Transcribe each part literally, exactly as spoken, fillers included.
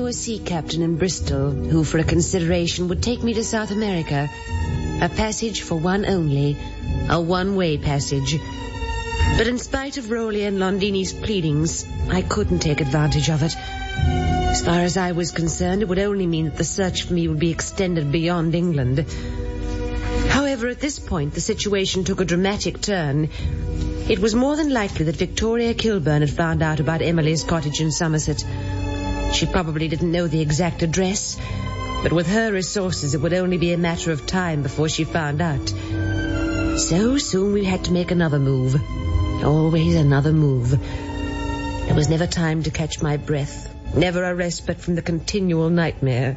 a sea captain in Bristol who, for a consideration, would take me to South America. A passage for one only, a one-way passage. But in spite of Rowley and Londini's pleadings, I couldn't take advantage of it. As far as I was concerned, it would only mean that the search for me would be extended beyond England. However, at this point, the situation took a dramatic turn. It was more than likely that Victoria Kilburn had found out about Emily's cottage in Somerset. She probably didn't know the exact address, but with her resources, it would only be a matter of time before she found out. So soon we had to make another move. Always another move. There was never time to catch my breath, never a respite from the continual nightmare.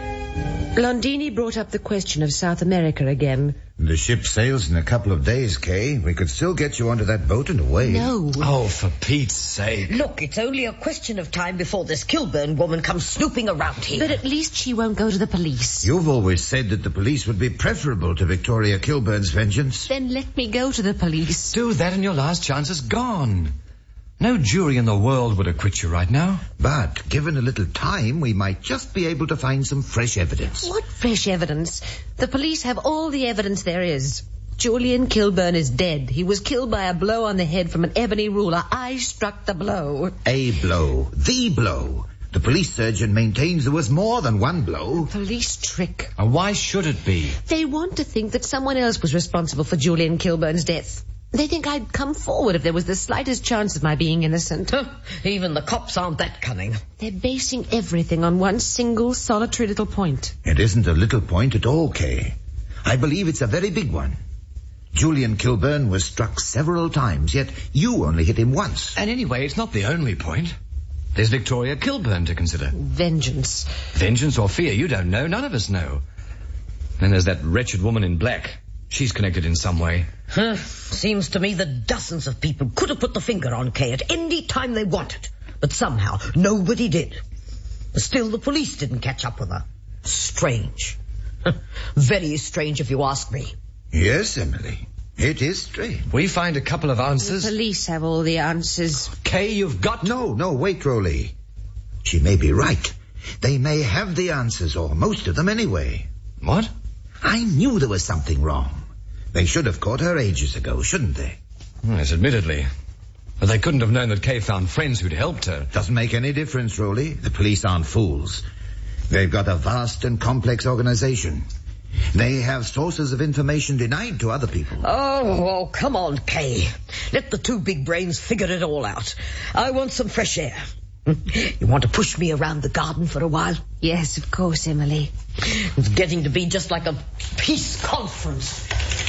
Londini brought up the question of South America again. The ship sails in a couple of days, Kay. We could still get you onto that boat and away. No. Oh, for Pete's sake. Look, it's only a question of time before this Kilburn woman comes snooping around here. But at least she won't go to the police. You've always said that the police would be preferable to Victoria Kilburn's vengeance. Then let me go to the police. Do that and your last chance is gone. No jury in the world would acquit you right now. But given a little time, we might just be able to find some fresh evidence. What fresh evidence? The police have all the evidence there is. Julian Kilburn is dead. He was killed by a blow on the head from an ebony ruler. I struck the blow. A blow. The blow. The police surgeon maintains there was more than one blow. Police trick. And why should it be? They want to think that someone else was responsible for Julian Kilburn's death. They think I'd come forward if there was the slightest chance of my being innocent. Even the cops aren't that cunning. They're basing everything on one single, solitary little point. It isn't a little point at all, Kay. I believe it's a very big one. Julian Kilburn was struck several times, yet you only hit him once. And anyway, it's not the only point. There's Victoria Kilburn to consider. Vengeance. Vengeance or fear, you don't know. None of us know. Then there's that wretched woman in black. She's connected in some way. Huh. Seems to me that dozens of people could have put the finger on Kay at any time they wanted. But somehow, nobody did. Still, the police didn't catch up with her. Strange. Very strange, if you ask me. Yes, Emily. It is strange. We find a couple of answers. The police have all the answers. Kay, you've got... No, no, wait, Rowley. She may be right. They may have the answers, or most of them anyway. What? I knew there was something wrong. They should have caught her ages ago, shouldn't they? Yes, admittedly. But they couldn't have known that Kay found friends who'd helped her. Doesn't make any difference, Rowley. The police aren't fools. They've got a vast and complex organization. They have sources of information denied to other people. Oh, oh, come on, Kay. Let the two big brains figure it all out. I want some fresh air. You want to push me around the garden for a while? Yes, of course, Emily. It's getting to be just like a peace conference.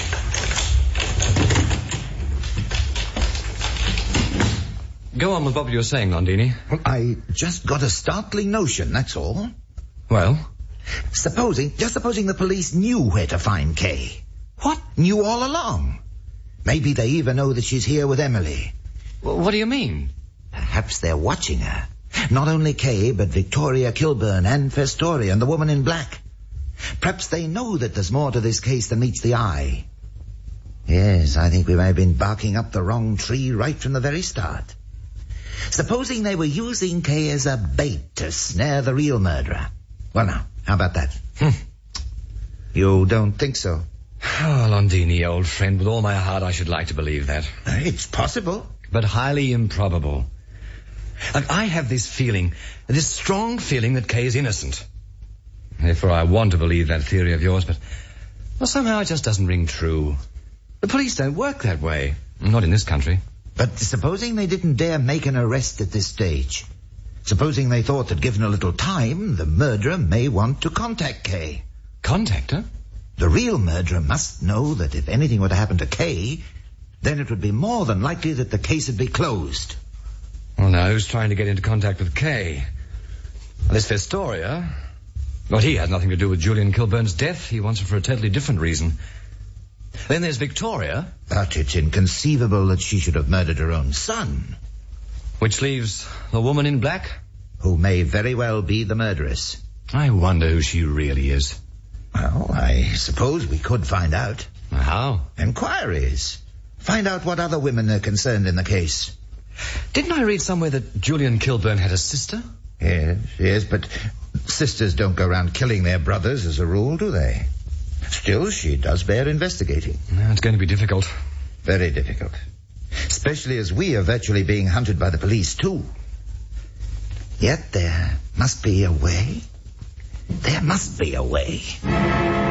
Go on with what you were saying, Londini. Well, I just got a startling notion, that's all. Well? Supposing, just supposing the police knew where to find Kay. What? Knew all along. Maybe they even know that she's here with Emily. Well, what do you mean? Perhaps they're watching her. Not only Kay, but Victoria Kilburn and Festoria and the woman in black. Perhaps they know that there's more to this case than meets the eye. Yes, I think we may have been barking up the wrong tree right from the very start. Supposing they were using Kay as a bait to snare the real murderer. Well, now, how about that? Hmm. You don't think so? Oh, Londini, old friend, with all my heart I should like to believe that. It's possible. But highly improbable. Like, I have this feeling, this strong feeling that Kay is innocent. Therefore, I want to believe that theory of yours, but well, somehow it just doesn't ring true. The police don't work that way. Not in this country. But supposing they didn't dare make an arrest at this stage. Supposing they thought that given a little time, the murderer may want to contact Kay. Contact her? The real murderer must know that if anything were to happen to Kay, then it would be more than likely that the case would be closed. Well, now, who's trying to get into contact with Kay? Well, this Festoria. Well, he had nothing to do with Julian Kilburn's death. He wants her for a totally different reason. Then there's Victoria. But it's inconceivable that she should have murdered her own son. Which leaves the woman in black? Who may very well be the murderess. I wonder who she really is. Well, I suppose we could find out. How? Enquiries. Find out what other women are concerned in the case. Didn't I read somewhere that Julian Kilburn had a sister? Yes, yes, but sisters don't go around killing their brothers as a rule, do they? Still, she does bear investigating. No, it's going to be difficult. Very difficult. Especially as we are virtually being hunted by the police, too. Yet there must be a way. There must be a way.